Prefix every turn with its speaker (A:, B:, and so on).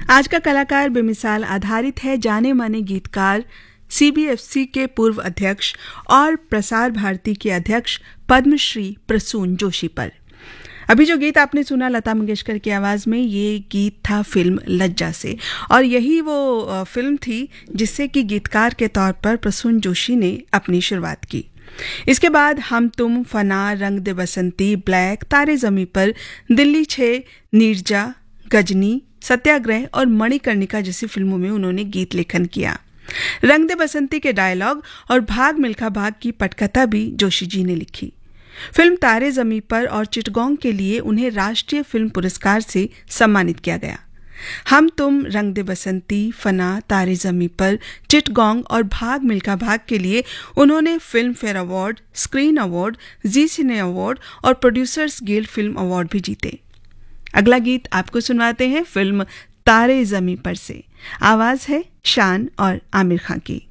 A: आज का कलाकार बेमिसाल आधारित है जाने माने गीतकार सीबीएफसी के पूर्व अध्यक्ष और प्रसार भारती के अध्यक्ष पद्मश्री प्रसून जोशी पर। अभी जो गीत आपने सुना लता मंगेशकर की आवाज़ में, ये गीत था फिल्म लज्जा से, और यही वो फिल्म थी जिससे कि गीतकार के तौर पर प्रसून जोशी ने अपनी शुरुआत की। इसके बाद हम तुम, फना, रंग दे बसंती, ब्लैक, तारे ज़मीं पर, दिल्ली 6, नीरजा, गजनी, सत्याग्रह और मणिकर्णिका जैसी फिल्मों में उन्होंने गीत लेखन किया। रंग दे बसंती के डायलॉग और भाग मिल्खा भाग की पटकथा भी जोशी जी ने लिखी। फिल्म तारे ज़मीं पर और चिटगोंग के लिए उन्हें राष्ट्रीय फिल्म पुरस्कार से सम्मानित किया गया। हम तुम, रंग दे बसंती, फना, तारे ज़मीं पर, चिटगोंग और भाग मिल्खा भाग के लिए उन्होंने film fair award, screen award, जी सिने अवार्ड और प्रोड्यूसर्स गिल्ड फिल्म अवार्ड भी जीते। अगला गीत आपको सुनवाते हैं फिल्म तारे ज़मीं पर से। आवाज़ है शान और आमिर खान की।